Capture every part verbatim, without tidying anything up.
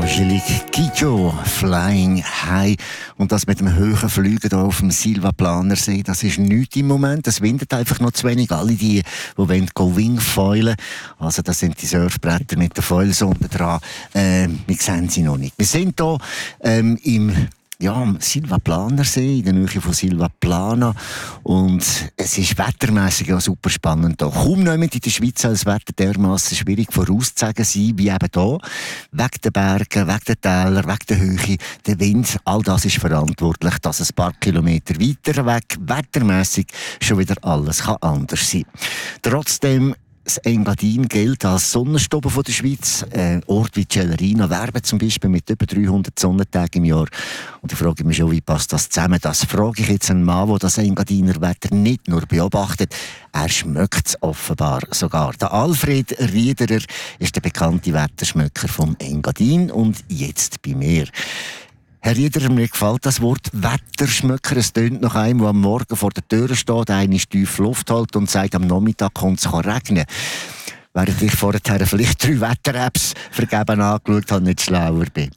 Angelique Kidjo, Flying High. Und das mit dem hohen Flügen hier auf dem Silvaplanersee, das ist nichts im Moment. Es windet einfach noch zu wenig. Alle die, die wollen Wingfoilen, also das sind die Surfbretter mit der Foilsonde dran, äh, wir sehen sie noch nicht. Wir sind hier ähm, im Ja, am Silvaplanersee, in der Nähe von Silvaplana. Und es ist wettermässig ja super spannend hier. Kaum niemand in der Schweiz soll das Wetter dermassen schwierig vorauszusagen sein, wie eben hier. Wegen den Bergen, wegen den Tälern, wegen der Höhe, der Wind, all das ist verantwortlich, dass ein paar Kilometer weiter weg, wettermässig schon wieder alles kann anders sein. Trotzdem, das Engadin gilt als Sonnenstube von der Schweiz. Äh, Orte wie Celerina werben zum Beispiel mit über dreihundert Sonnentagen im Jahr. Und ich frage mich schon, wie passt das zusammen? Das frage ich jetzt einen Mann, der das Engadiner Wetter nicht nur beobachtet, er schmeckt es offenbar sogar. Der Alfred Riederer ist der bekannte Wetterschmöcker vom Engadin und jetzt bei mir. Herr Riederer, mir gefällt das Wort Wetterschmöcker. Es tönt nach einem, der am Morgen vor der Tür steht, eine Stief Luft hält und sagt, am Nachmittag kommt es regnen. Während ich vorher vielleicht drei Wetter-Apps vergeben angeschaut habe, nicht schlauer bin.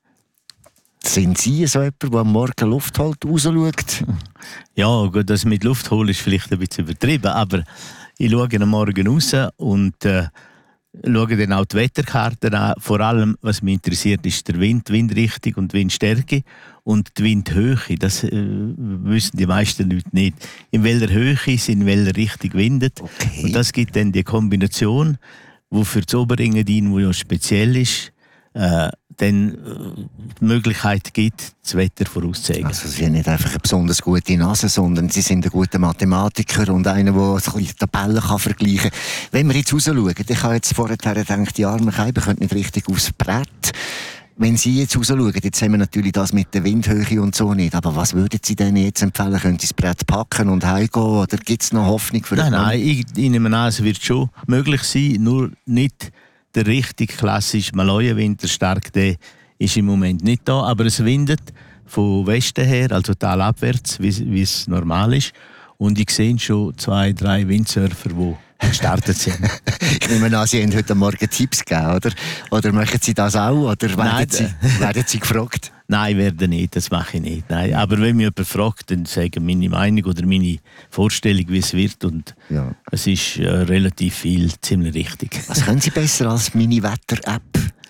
Sind Sie so jemand, der am Morgen Luft hält, rausschaut? Ja, gut, das mit Luft holen ist vielleicht ein bisschen übertrieben, aber ich schaue am Morgen raus und äh, schaue dann auch die Wetterkarten an. Vor allem, was mich interessiert, ist der Wind, Windrichtung und Windstärke und die Windhöhe. Das äh, wissen die meisten Leute nicht. In welcher Höhe es in welcher Richtung windet. Okay. Und das gibt dann die Kombination, die für das Oberengadin, wo ja speziell ist, äh, dann äh, die Möglichkeit gibt, das Wetter vorauszusagen. Also Sie haben nicht einfach eine besonders gute Nase, sondern Sie sind ein guter Mathematiker und einer, der so die Tabellen kann vergleichen kann. Wenn wir jetzt rausschauen, ich habe jetzt vorher gedacht, die armen Keiben können nicht richtig aufs Brett. Wenn Sie jetzt rausschauen, jetzt haben wir natürlich das mit der Windhöhe und so nicht, aber was würden Sie denn jetzt empfehlen? Können Sie das Brett packen und heimgehen oder gibt es noch Hoffnung für Nein, nein, ich, ich nehme an, es wird schon möglich sein, nur nicht der richtig klassische Maloja-Wind, der stark, der ist im Moment nicht da, aber es windet von Westen her, also talabwärts, wie es normal ist. Und ich sehe schon zwei, drei Windsurfer, die gestartet sind. Ich nehme an, Sie haben heute Morgen Tipps gegeben, oder? Oder machen Sie das auch? Oder werden, Nein, Sie, werden Sie gefragt? Nein, werde nicht, das mache ich nicht. Nein. Aber wenn mich jemand fragt, dann sage ich meine Meinung oder meine Vorstellung, wie es wird. Und ja. Es ist äh, relativ viel, ziemlich richtig. Was können Sie besser als meine Wetter-App?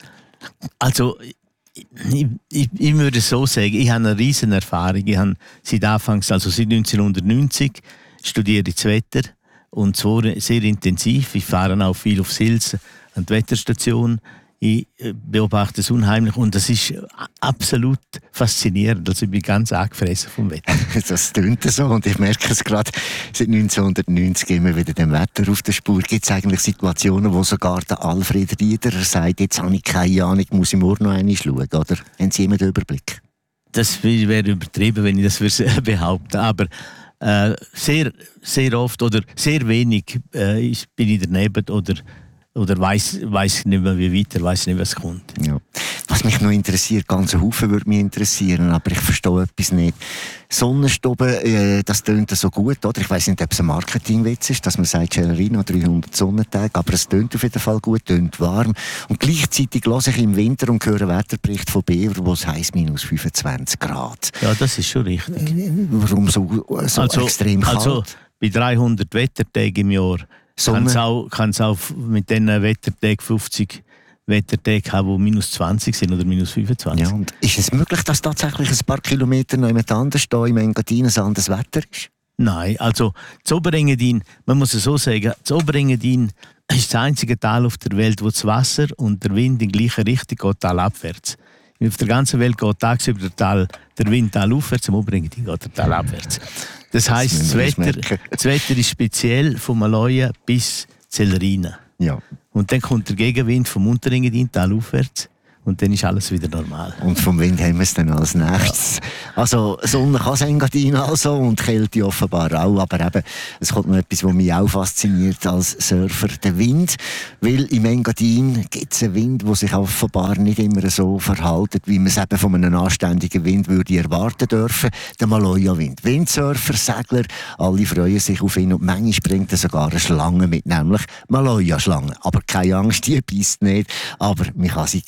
Also, ich, ich, ich würde so sagen, ich habe eine riesen Erfahrung. Ich habe seit Anfangs, also seit neunzehnhundertneunzig, studiere ich das Wetter. Und zwar sehr intensiv. Ich fahre auch viel auf Sils an die Wetterstation. Ich beobachte es unheimlich und das ist absolut faszinierend. Also ich bin ganz angefressen vom Wetter. Das tönt so und ich merke es gerade seit neunzehnhundertneunzig immer wieder dem Wetter auf der Spur. Gibt es eigentlich Situationen, wo sogar der Alfred Riederer sagt, jetzt habe ich keine Ahnung, muss ich morgen noch einmal schauen, oder haben Sie immer den Überblick? Das wäre übertrieben, wenn ich das behaupte, aber äh, sehr, sehr oft oder sehr wenig äh, bin ich daneben oder Oder weiss, weiss nicht mehr, wie weiter, weiss nicht, was kommt. Ja. Was mich noch interessiert, ganz ein Haufen würde mich interessieren, aber ich verstehe etwas nicht. Sonnenstube, äh, das tönt so gut, oder? Ich weiss nicht, ob es ein Marketingwitz ist, dass man sagt, Celerina, dreihundert Sonnentage, aber es tönt auf jeden Fall gut, tönt warm. Und gleichzeitig höre ich im Winter und höre einen Wetterbericht von Bever, wo es heisst minus fünfundzwanzig Grad. Ja, das ist schon richtig. Äh, warum so, so also, extrem kalt? Also, bei dreihundert Wettertagen im Jahr kann es auch, kann's auch mit diesen Wettertagen fünfzig Wettertage haben, die minus zwanzig sind oder minus fünfundzwanzig. Ja, und ist es möglich, dass tatsächlich ein paar Kilometer noch jemand anders da im Engadin ein anderes Wetter ist? Nein, also das Oberengadin, man muss es so sagen, das Oberengadin ist das einzige Tal auf der Welt, wo das Wasser und der Wind in gleiche Richtung geht, talabwärts. Auf der ganzen Welt geht tagsüber der, Tal, der Wind talaufwärts, im Oberengadin geht der talabwärts. Das heisst, das, das, Wetter, das Wetter ist speziell von Maloja bis Celerina. Ja. Und dann kommt der Gegenwind vom Unterengadin talaufwärts und dann ist alles wieder normal. Und vom Wind haben wir es dann als nächstes. Ja. Also Sonne kann es Engadin also und Kälte offenbar auch, aber eben, es kommt noch etwas, was mich auch fasziniert als Surfer, der Wind. Weil im Engadin gibt es einen Wind, der sich offenbar nicht immer so verhält, wie man es eben von einem anständigen Wind würde erwarten dürfen. Der Maloja-Wind. Windsurfer, Segler, alle freuen sich auf ihn und manchmal bringt er sogar eine Schlange mit, nämlich Maloja-Schlange. Aber keine Angst, die beißt nicht, aber man kann sie sehen.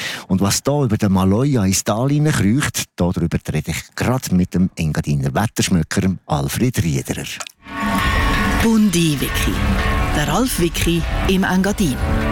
Und was da über den Maloja ins Tal hineinkreucht, darüber rede ich gerade mit dem Engadiner Wetterschmöcker Alfred Riederer. Bundi Wiki. Der Ralf Wiki im Engadin.